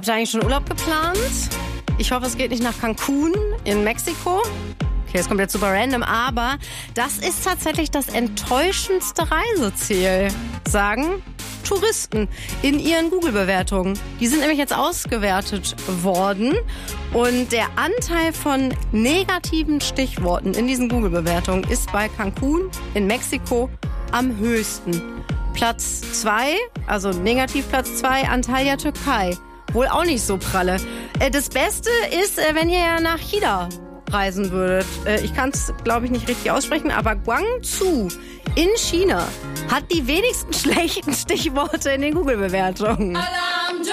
ihr eigentlich schon Urlaub geplant? Ich hoffe, es geht nicht nach Cancun in Mexiko. Okay, es kommt jetzt super random, aber das ist tatsächlich das enttäuschendste Reiseziel, sagen Touristen in ihren Google-Bewertungen. Die sind nämlich jetzt ausgewertet worden und der Anteil von negativen Stichworten in diesen Google-Bewertungen ist bei Cancun in Mexiko am höchsten. Platz 2, also Negativplatz 2, Antalya, Türkei. Wohl auch nicht so pralle. Das Beste ist, wenn ihr ja nach China reisen würdet. Ich kann es, glaube ich, nicht richtig aussprechen, aber Guangzhou in China hat die wenigsten schlechten Stichworte in den Google-Bewertungen.